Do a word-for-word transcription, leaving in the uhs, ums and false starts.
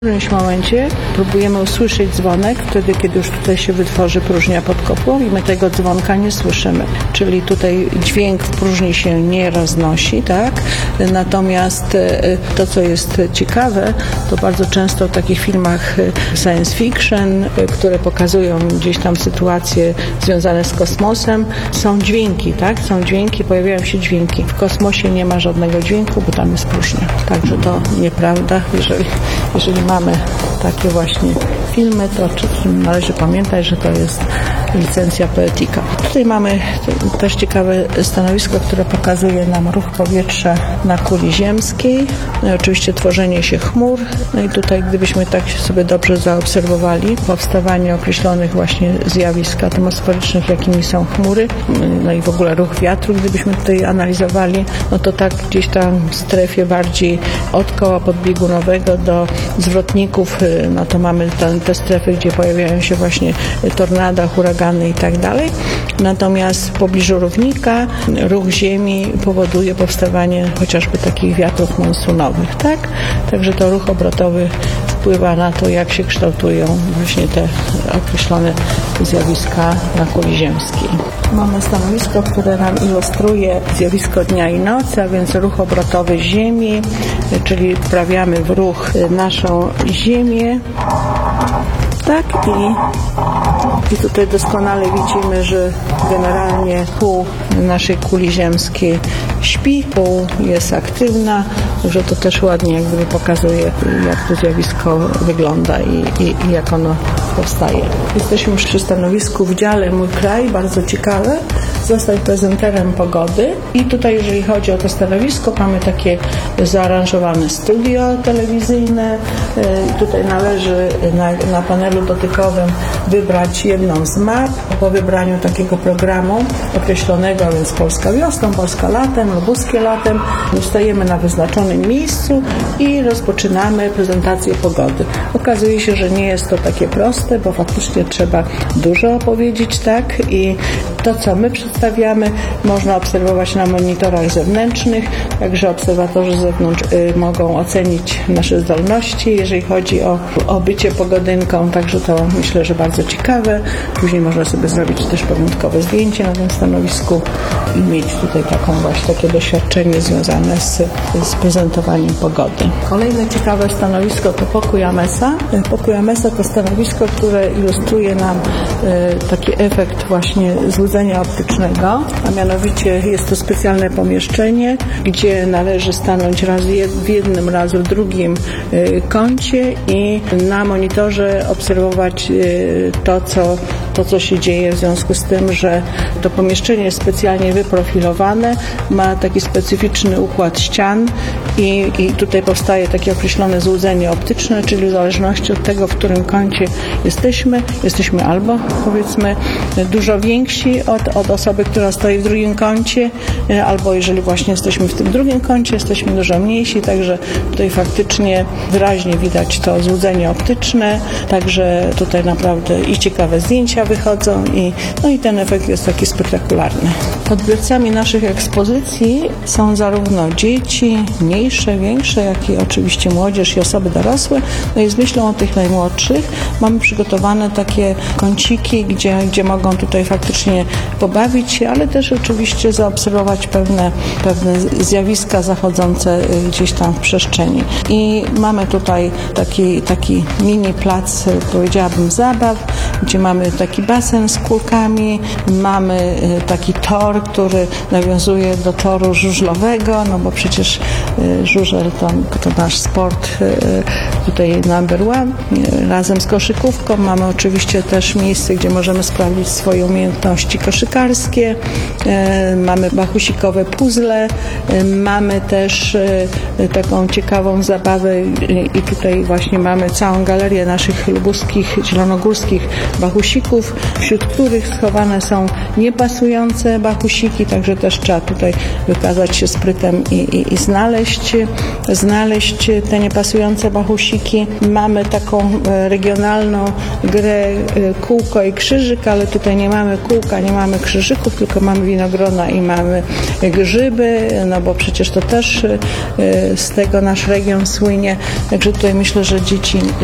W którymś momencie próbujemy usłyszeć dzwonek, wtedy kiedy już tutaj się wytworzy próżnia pod kopłą i my tego dzwonka nie słyszymy. Czyli tutaj dźwięk w próżni się nie roznosi, tak? Natomiast to, co jest ciekawe, to bardzo często w takich filmach science fiction, które pokazują gdzieś tam sytuacje związane z kosmosem, są dźwięki, tak? Są dźwięki, pojawiają się dźwięki. W kosmosie nie ma żadnego dźwięku, bo tam jest próżnia. Także to nieprawda, jeżeli, jeżeli mamy takie właśnie filmy, to należy pamiętać, że to jest licencja Poetica. Tutaj mamy też ciekawe stanowisko, które pokazuje nam ruch powietrza na kuli ziemskiej. No i oczywiście tworzenie się chmur. No i tutaj, gdybyśmy tak sobie dobrze zaobserwowali powstawanie określonych właśnie zjawisk atmosferycznych, jakimi są chmury, no i w ogóle ruch wiatru, gdybyśmy tutaj analizowali, no to tak gdzieś tam w strefie bardziej od koła podbiegunowego do zwrotników, no to mamy te, te strefy, gdzie pojawiają się właśnie tornada, huragany i tak dalej. Natomiast w pobliżu równika ruch ziemi powoduje powstawanie chociażby takich wiatrów monsunowych, tak? Także to ruch obrotowy wpływa na to, jak się kształtują właśnie te określone zjawiska na kuli ziemskiej. Mamy stanowisko, które nam ilustruje zjawisko dnia i nocy, a więc ruch obrotowy Ziemi, czyli wprawiamy w ruch naszą Ziemię. Tak i, i tutaj doskonale widzimy, że generalnie pół naszej kuli ziemskiej śpi, pół jest aktywna, że to też ładnie jakby pokazuje, jak to zjawisko wygląda i, i, i jak ono powstaje. Jesteśmy przy stanowisku w dziale Mój Kraj, bardzo ciekawe, zostać prezenterem pogody i tutaj jeżeli chodzi o to stanowisko, mamy takie zaaranżowane studio telewizyjne. Tutaj należy na, na panelu dotykowym wybrać jedną z map. Po wybraniu takiego programu określonego, a więc Polska wiosną, Polska latem, Lubuskie latem, stajemy na wyznaczonym miejscu i rozpoczynamy prezentację pogody. Okazuje się, że nie jest to takie proste, bo faktycznie trzeba dużo opowiedzieć, tak? I to, co my przedstawiamy, można obserwować na monitorach zewnętrznych, także obserwatorzy z zewnątrz y, mogą ocenić nasze zdolności, jeżeli chodzi o, o bycie pogodynką, także to myślę, że bardzo ciekawe. Później można sobie zrobić też pamiątkowe zdjęcie na tym stanowisku i mieć tutaj taką właśnie takie doświadczenie związane z, z prezentowaniem pogody. Kolejne ciekawe stanowisko to pokój Amesa. Pokój Amesa to stanowisko, które ilustruje nam y, taki efekt właśnie złudzenia optycznego, a mianowicie jest to specjalne pomieszczenie, gdzie należy stanąć raz w jednym, raz w drugim y, kącie i na monitorze obserwować y, to, co, to, co się dzieje w związku z tym, że to pomieszczenie jest specjalnie wyprofilowane, ma taki specyficzny układ ścian i, i tutaj powstaje takie określone złudzenie optyczne, czyli w zależności od tego, w którym kącie jesteśmy, jesteśmy albo powiedzmy dużo więksi od, od osoby, która stoi w drugim kącie, albo jeżeli właśnie jesteśmy w tym drugim kącie, jesteśmy dużo mniejsi, także tutaj faktycznie wyraźnie widać to złudzenie optyczne, także tutaj naprawdę i ciekawe zdjęcia wychodzą i, no i ten efekt jest taki spektakularny. Odbiorcami naszych ekspozycji są zarówno dzieci, mniejsze, większe, jak i oczywiście młodzież i osoby dorosłe. No i z myślą o tych najmłodszych mamy przygotowane takie kąciki, gdzie, gdzie mogą tutaj faktycznie pobawić się, ale też oczywiście zaobserwować pewne, pewne zjawiska zachodzące gdzieś tam w przestrzeni. I mamy tutaj taki, taki mini plac, powiedziałabym, zabaw, gdzie mamy taki basen z kulkami, mamy taki tor, który nawiązuje do toru żużlowego, no bo przecież żużel to, to nasz sport tutaj number one. Razem z koszykówką mamy oczywiście też miejsce, gdzie możemy sprawdzić swoje umiejętności koszykarskie. Mamy bachusikowe puzzle, mamy też taką ciekawą zabawę i tutaj właśnie mamy całą galerię naszych lubuskich, zielonogórskich bachusików, bachusków, wśród których schowane są niepasujące bachusiki, także też trzeba tutaj wykazać się sprytem i, i, i znaleźć, znaleźć te niepasujące bachusiki. Mamy taką regionalną grę kółko i krzyżyk, ale tutaj nie mamy kółka, nie mamy krzyżyków, tylko mamy winogrona i mamy grzyby, no bo przecież to też z tego nasz region słynie. Także tutaj myślę, że dzieci